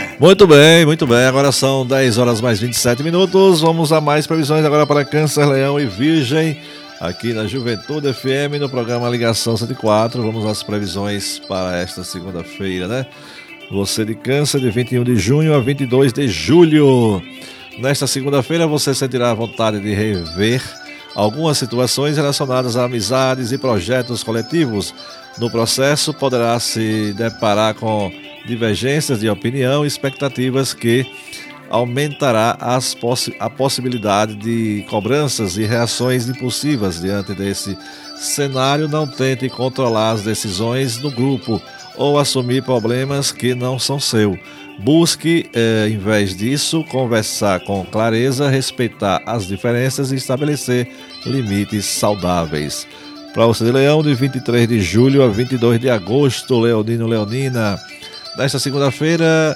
Muito bem, muito bem. Agora são 10 horas mais 27 minutos. Vamos a mais previsões agora para Câncer, Leão e Virgem, aqui na Juventude FM, no programa Ligação 104. Vamos às previsões para esta segunda-feira, né? Você de Câncer, de 21 de junho a 22 de julho. Nesta segunda-feira você sentirá a vontade de rever algumas situações relacionadas a amizades e projetos coletivos. No processo, poderá se deparar com divergências de opinião e expectativas que aumentará a possibilidade de cobranças e reações impulsivas. Diante desse cenário, não tente controlar as decisões do grupo ou assumir problemas que não são seu. Busque, em vez disso, conversar com clareza, respeitar as diferenças e estabelecer limites saudáveis. Para você de Leão, de 23 de julho a 22 de agosto, Leonino, Leonina. Nesta segunda-feira,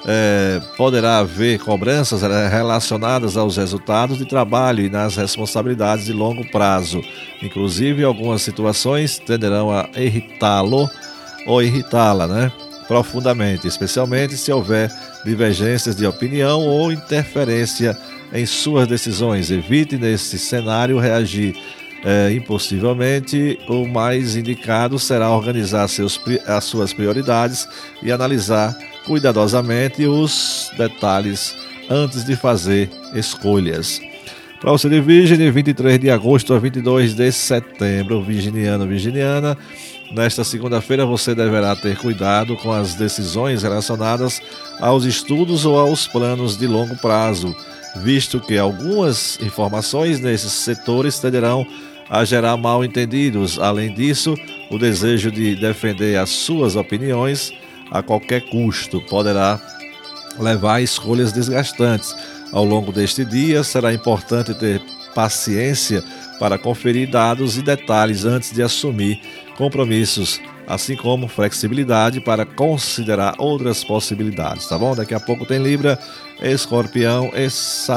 poderá haver cobranças relacionadas aos resultados de trabalho e nas responsabilidades de longo prazo. Inclusive, algumas situações tenderão a irritá-lo ou irritá-la, né? Profundamente, especialmente se houver divergências de opinião ou interferência em suas decisões. Evite, nesse cenário, reagir impulsivamente. O mais indicado será organizar as suas prioridades e analisar cuidadosamente os detalhes antes de fazer escolhas. Para você de Virgem, de 23 de agosto a 22 de setembro, virginiano, virginiana, nesta segunda-feira você deverá ter cuidado com as decisões relacionadas aos estudos ou aos planos de longo prazo, visto que algumas informações nesses setores tenderão a gerar mal-entendidos. Além disso, o desejo de defender as suas opiniões a qualquer custo poderá levar a escolhas desgastantes. Ao longo deste dia, será importante ter paciência para conferir dados e detalhes antes de assumir compromissos, assim como flexibilidade para considerar outras possibilidades, tá bom? Daqui a pouco tem Libra, Escorpião e